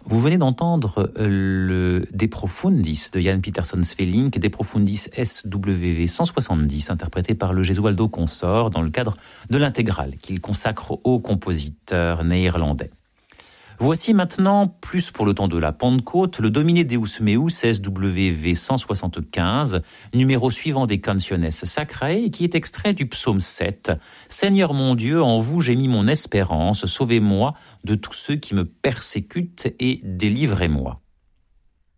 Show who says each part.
Speaker 1: Vous venez d'entendre le De Profundis de Jan Pieterszoon Sweelinck, De Profundis SWV 170, interprété par le Gesualdo Consort dans le cadre de l'intégrale qu'il consacre au compositeur néerlandais. Voici maintenant, plus pour le temps de la Pentecôte, le Domine Deus Meus SWV 175, numéro suivant des Canciones Sacrae, qui est extrait du psaume 7. « Seigneur mon Dieu, en vous j'ai mis mon espérance, sauvez-moi de tous ceux qui me persécutent et délivrez-moi. »